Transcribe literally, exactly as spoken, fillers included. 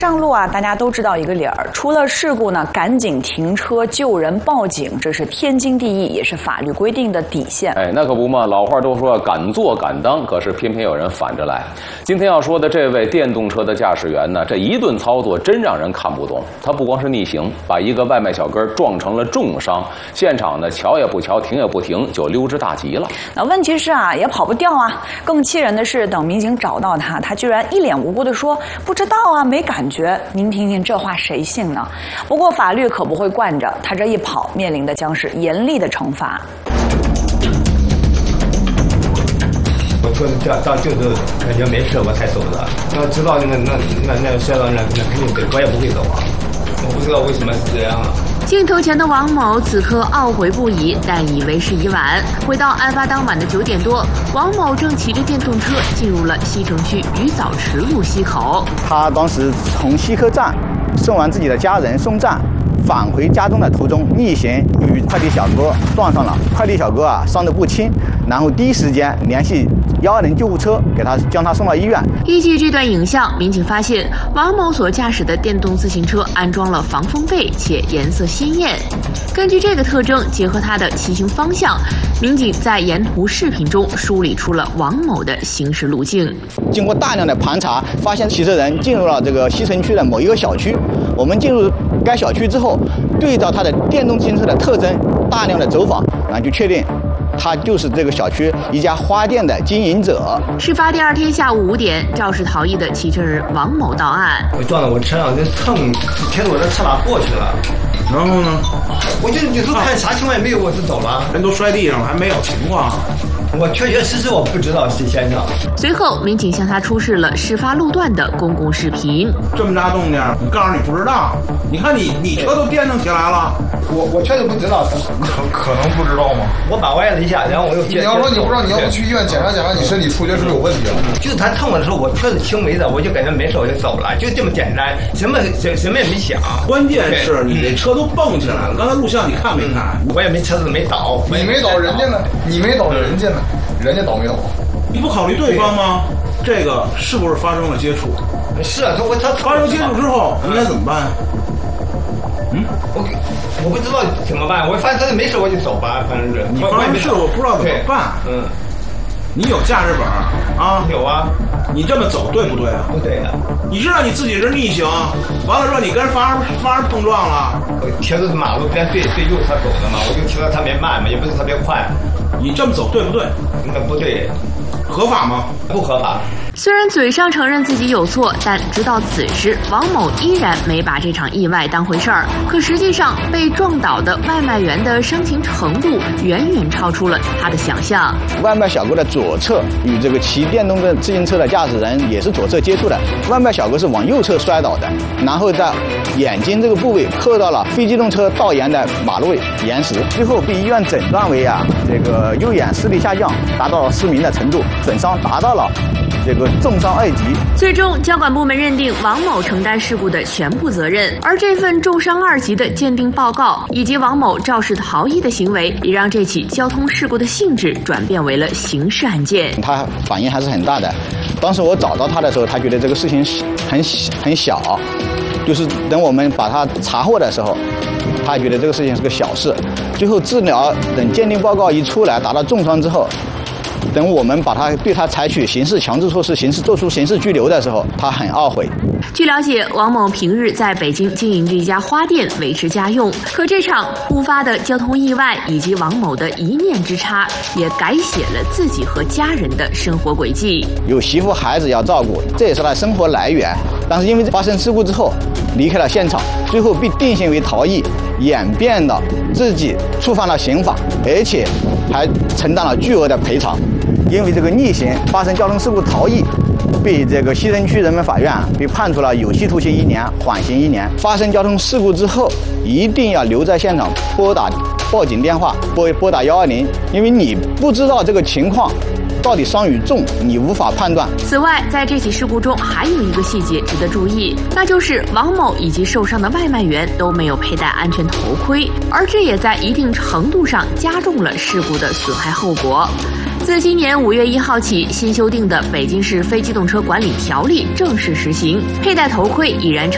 上路啊，大家都知道一个理儿，出了事故呢，赶紧停车救人报警，这是天经地义，也是法律规定的底线。 哎，那可不嘛，老话都说敢做敢当，可是偏偏有人反着来。今天要说的这位电动车的驾驶员呢，这一顿操作真让人看不懂。他不光是逆行，把一个外卖小哥撞成了重伤，现场呢瞧也不瞧，停也不停，就溜之大吉了。 那问题是啊，也跑不掉啊。更气人的是，等民警找到他，他居然一脸无辜地说不知道啊，没感觉。您听听这话谁信呢？不过法律可不会惯着他，这一跑面临的将是严厉的惩罚。 我车子这到就是感觉没事我才走的，要知道那个那那那摔到那那肯定得我也不会走啊，我不知道为什么是这样啊。 镜头前的王某此刻懊悔不已，但以为时已晚。回到案发当晚的九点多，王某正骑着电动车进入了西城区鱼枣池路西口。 他当时从西客站送完自己的家人送站，返回家中的途中逆行与快递小哥撞上了。快递小哥啊伤得不轻，然后第一时间联系一二零救护车，给他将他送到医院。 依据这段影像，民警发现王某所驾驶的电动自行车安装了防风被，且颜色鲜艳。根据这个特征，结合他的骑行方向，民警在沿途视频中梳理出了王某的行驶路径。 经过大量的盘查，发现骑车人进入了这个西城区的某一个小区。我们进入该小区之后，对照他的电动自行车的特征，大量的走访，然后就确定他就是这个小区一家花店的经营者。 事发第二天下午五点，肇事逃逸的骑车人王某到案。 我撞到我车上，就蹭贴着我的车把过去了。 然后呢？ 我就有时候看啥情况也没有，我就走了。 人都摔地上了，还没有情况。 我确确实实我不知道是先生。 随后，民警向他出示了事发路段的公共视频。 这么大动静，你告诉你不知道？你看你你车都颠腾起来了。 我我确实不知道， 可可能不知道吗？ 我把歪了一下，然后我又。 你要说你不知道，你要不去医院检查检查你身体出血是不是有问题了？ 就他蹭我的时候，我确实轻微的，我就感觉没事我就走了，就这么简单，什么什什么也没想。 关键是你这车都蹦起来了，刚才录像你看没看？ 我也没车子没倒， 你没倒人家呢，你没倒人家呢。人家倒没倒？ 你不考虑对方吗？这个是不是发生了接触？ 是啊，他我他发生接触之后应该怎么办？嗯， 我我不知道怎么办，我反正没事我就走吧，反正是。 你发生事我不知道怎么办。 嗯， 你有驾驶本啊？ 有啊。 你这么走对不对啊？ 不对的。 你知道你自己是逆行，完了之后你跟人发生发生碰撞了。 我贴着马路边对对右侧走的嘛，我就骑得特别慢嘛，也不是特别快。 你这么走对不对？ 那不对， 合法吗？ 不合法。 虽然嘴上承认自己有错，但直到此时，王某依然没把这场意外当回事儿。可实际上，被撞倒的外卖员的伤情程度远远超出了他的想象。 外卖小哥的左侧与这个骑电动的自行车的驾驶人也是左侧接触的，外卖小哥是往右侧摔倒的，然后在眼睛这个部位磕到了非机动车道沿的马路岩石，最后被医院诊断为啊这个右眼视力下降，达到了失明的程度，损伤达到了这个重伤二级。 最终，交管部门认定王某承担事故的全部责任，而这份重伤二级的鉴定报告以及王某肇事逃逸的行为，也让这起交通事故的性质转变为了刑事案件。 他反应还是很大的。当时我找到他的时候，他觉得这个事情很很小，就是等我们把他查获的时候，他觉得这个事情是个小事。最后治疗等鉴定报告一出来，达到重伤之后。等我们把他对他采取刑事强制措施、刑事做出刑事拘留的时候，他很懊悔。 据了解，王某平日在北京经营着一家花店维持家用，可这场突发的交通意外以及王某的一念之差，也改写了自己和家人的生活轨迹。 有媳妇孩子要照顾，这也是他的生活来源。但是因为发生事故之后，离开了现场，最后被定性为逃逸，演变到自己触犯了刑法，而且还承担了巨额的赔偿。因为这个逆行发生交通事故逃逸，被这个西城区人民法院被判处了有期徒刑一年，缓刑一年。发生交通事故之后，一定要留在现场，拨打报警电话，拨拨打幺二零，因为你不知道这个情况到底伤与重，你无法判断。 此外，在这起事故中还有一个细节值得注意，那就是王某以及受伤的外卖员都没有佩戴安全头盔，而这也在一定程度上加重了事故的损害后果。自今年五月一号起，新修订的《北京市非机动车管理条例》正式实行，佩戴头盔已然成